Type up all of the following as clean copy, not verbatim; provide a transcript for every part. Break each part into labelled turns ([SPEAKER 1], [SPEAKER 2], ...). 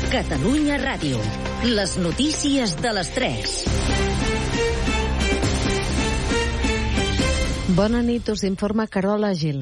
[SPEAKER 1] Catalunya Ràdio. Les notícies de les 3.
[SPEAKER 2] Bona nit, us informa Carola Gil.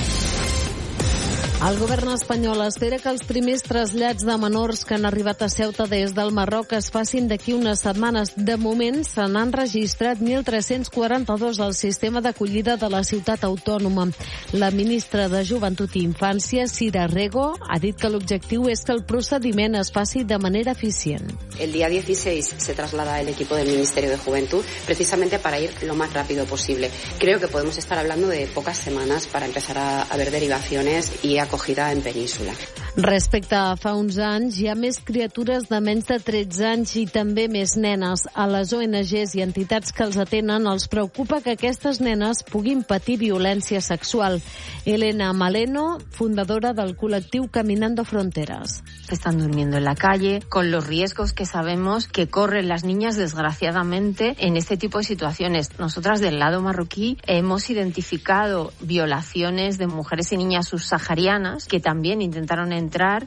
[SPEAKER 2] El govern espanyol espera que els primers trasllats de menors que han arribat a Ceuta des del Marroc es facin d'aquí unes setmanes. De moment, se n'han registrat 1.342 al sistema d'acollida de la ciutat autònoma. La ministra de Joventut i Infància, Sira Rego, ha dit que l'objectiu és que el procediment es faci de manera eficient.
[SPEAKER 3] El día 16 se traslada el equipo del Ministerio de Juventud precisamente para ir lo más rápido posible. Creo que podemos estar hablando de pocas semanas para empezar a ver derivaciones y acogida en península.
[SPEAKER 2] Respecte a fa uns anys, hi ha més criatures de menys de 13 anys i també més nenes. A les ONGs i entitats que els atenen els preocupa que aquestes nenes puguin patir violència sexual. Elena Maleno, fundadora del col·lectiu Caminando Fronteras.
[SPEAKER 4] Están durmiendo en la calle, con los riesgos que sabemos que corren las niñas, desgraciadamente, en este tipo de situaciones. Nosotras, del lado marroquí, hemos identificado violaciones de mujeres y niñas subsaharianas que también intentaron entrar.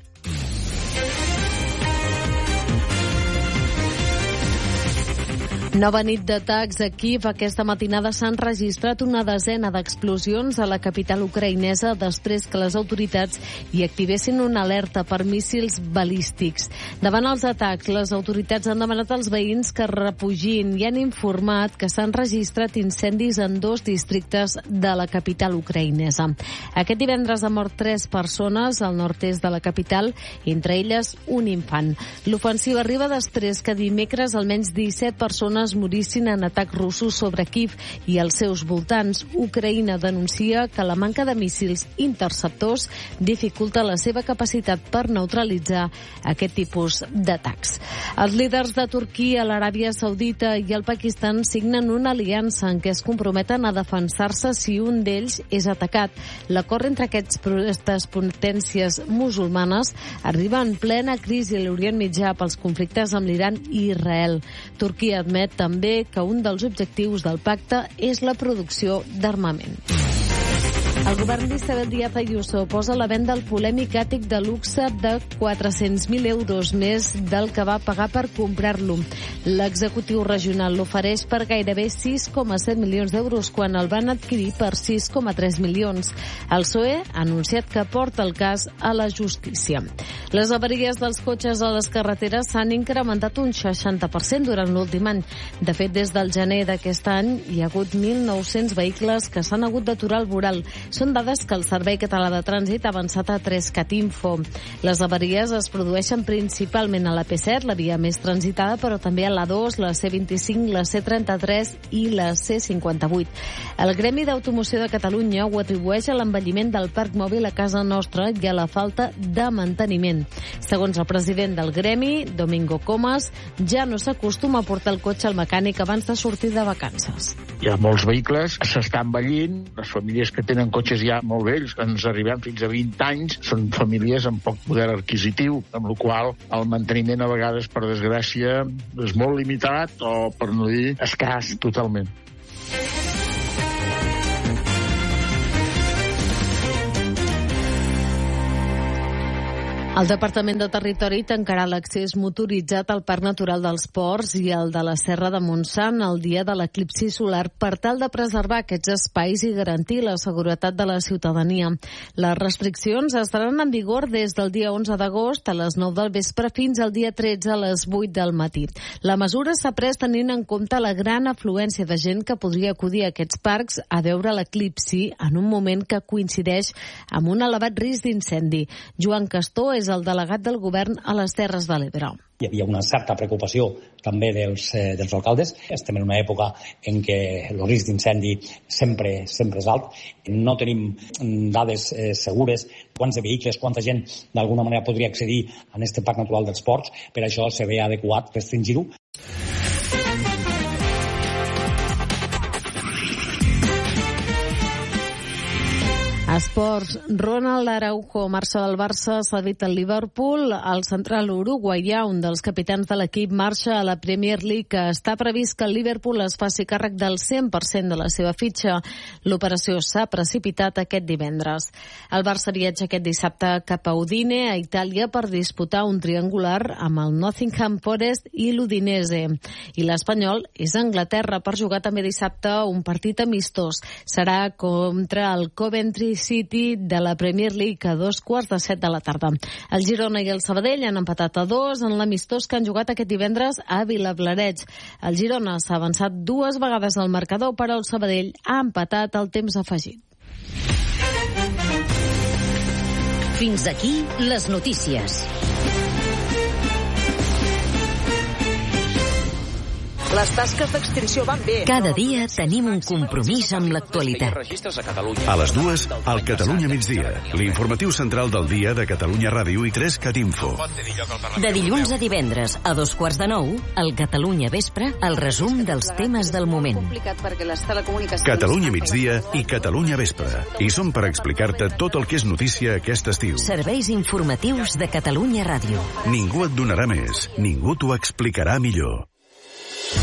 [SPEAKER 2] Nova nit d'atacs a Kíev. Aquesta matinada s'han registrat una desena d'explosions a la capital ucraïnesa després que les autoritats hi activessin una alerta per míssils balístics. Davant els atacs, les autoritats han demanat als veïns que refugin i han informat que s'han registrat incendis en 2 districtes de la capital ucraïnesa. Aquest divendres han mort 3 persones al nord-est de la capital, entre elles un infant. L'ofensiva arriba després que dimecres almenys 17 persones morissin en atacs russos sobre Kíev i els seus voltants. Ucraïna denuncia que la manca de míssils interceptors dificulta la seva capacitat per neutralitzar aquest tipus d'atacs. Els líders de Turquia, l'Aràbia Saudita i el Pakistan signen una aliança en què es comprometen a defensar-se si un d'ells és atacat. L'acord entre aquestes potències musulmanes arriba en plena crisi a l'Orient Mitjà pels conflictes amb l'Iran i Israel. Turquia admet també que un dels objectius del pacte és la producció d'armament. El govern d'Isabel Díaz Ayuso posa a la venda el polèmic àtic de luxe de 400.000 euros més del que va pagar per comprar-lo. L'executiu regional l'ofereix per gairebé 6,7 milions d'euros quan el van adquirir per 6,3 milions. El PSOE ha anunciat que porta el cas a la justícia. Les avaries dels cotxes a les carreteres s'han incrementat un 60% durant l'últim any. De fet, des del gener d'aquest any hi ha hagut 1.900 vehicles que s'han hagut d'aturar al voral. Són dades que el Servei Català de Trànsit ha avançat a 3CAT-Info. Les avaries es produeixen principalment a la P7, la via més transitada, però també a l'A2, la C25, la C33 i la C58. El Gremi d'Automoció de Catalunya ho atribueix a l'envelliment del parc mòbil a casa nostra i a la falta de manteniment. Segons el president del Gremi, Domingo Comas, ja no s'acostuma a portar el cotxe al mecànic abans de sortir de vacances.
[SPEAKER 5] Hi ha molts vehicles, s'està envellint, les famílies que tenen cotxes ja molt vells, ens arribem fins a 20 anys, són famílies amb poc poder adquisitiu, amb la qual el manteniment a vegades, per desgràcia, és molt limitat o, per no dir, escàs totalment.
[SPEAKER 2] El Departament de Territori tancarà l'accés motoritzat al Parc Natural dels Ports i el de la Serra de Montsant el dia de l'eclipsi solar per tal de preservar aquests espais i garantir la seguretat de la ciutadania. Les restriccions estaran en vigor des del dia 11 d'agost a les 9 del vespre fins al dia 13 a les 8 del matí. La mesura s'ha pres tenint en compte la gran afluència de gent que podria acudir a aquests parcs a veure l'eclipsi en un moment que coincideix amb un elevat risc d'incendi. Joan Castor és el delegat del govern a les Terres de l'Ebre.
[SPEAKER 6] Hi havia una certa preocupació també dels alcaldes. Estem en una època en què el risc d'incendi sempre és alt. No tenim dades segures quants de vehicles, quanta gent d'alguna manera podria accedir a aquest Parc Natural dels Ports. Per això se ve adequat restringir-ho.
[SPEAKER 2] Esports. Ronald Araujo marxa del Barça, cedit al Liverpool. El central uruguaià, un dels capitans de l'equip, marxa a la Premier League. Està previst que el Liverpool es faci càrrec del 100% de la seva fitxa. L'operació s'ha precipitat aquest divendres. El Barça viatja aquest dissabte cap a Udine, a Itàlia, per disputar un triangular amb el Nottingham Forest i l'Udinese. I l'Espanyol és a Anglaterra per jugar també dissabte un partit amistós. Serà contra el Coventry City de la Premier League a 7:15 de la tarda. El Girona i el Sabadell han empatat a 2 en l'amistós que han jugat aquest divendres a Vilablareix. El Girona s'ha avançat 2 vegades al marcador, però el Sabadell ha empatat al temps afegit.
[SPEAKER 1] Fins aquí les notícies.
[SPEAKER 7] Les tasques d'extinció van bé.
[SPEAKER 1] Cada dia tenim un compromís amb l'actualitat.
[SPEAKER 8] A les 2, al Catalunya migdia, l'informatiu central del dia de Catalunya Ràdio i 3 Info.
[SPEAKER 1] De dilluns a divendres a 8:45, al Catalunya Vespre, el resum dels temes del moment.
[SPEAKER 8] Catalunya migdia i Catalunya Vespre. I som per explicar-te tot el que és notícia aquest estiu.
[SPEAKER 1] Serveis informatius de Catalunya Ràdio.
[SPEAKER 8] Ningú et donarà més, ningú t'ho explicarà millor.